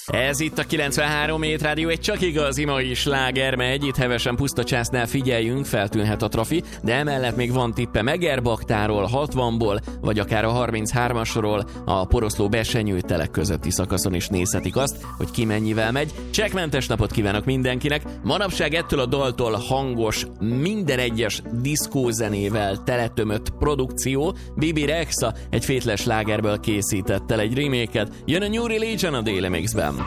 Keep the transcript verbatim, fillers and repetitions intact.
Ez itt a kilencvenhárom Hét Rádió, egy csak igazi mai sláger megy. Itt hevesen Pusztacsásznál figyeljünk, feltűnhet a trafi, de emellett még van tippe Megerbaktáról, hatvanból, vagy akár a harminchármasról, a Poroszló Besenyő telek közötti szakaszon is nézhetik azt, hogy ki mennyivel megy. Csekkmentes napot kívánok mindenkinek! Manapság ettől a daltól hangos, minden egyes diszkózenével teletömött produkció. Bibi Rexha egy fétles slágerből készített el egy remake-et. Jön a New Religion a Daily Mixben.